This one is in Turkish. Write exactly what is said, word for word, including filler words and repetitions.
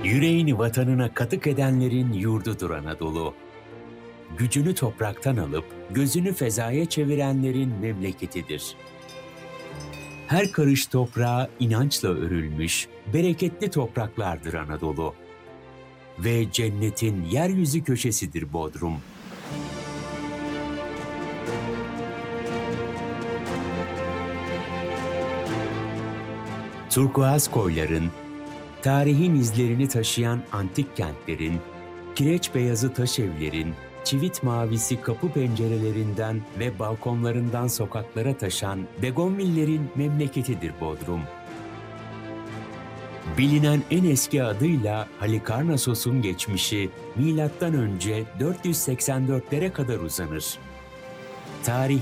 Yüreğini vatanına katık edenlerin yurdudur Anadolu. Gücünü topraktan alıp gözünü fezaya çevirenlerin memleketidir. Her karış toprağa inançla örülmüş, bereketli topraklardır Anadolu. Ve cennetin yeryüzü köşesidir Bodrum. Turkuaz koyların, tarihin izlerini taşıyan antik kentlerin, kireç beyazı taş evlerin, çivit mavisi kapı pencerelerinden ve balkonlarından sokaklara taşan begonvillerin memleketidir Bodrum. Bilinen en eski adıyla Halikarnassos'un geçmişi milattan önce dört yüz seksen dörtlere kadar uzanır. Tarih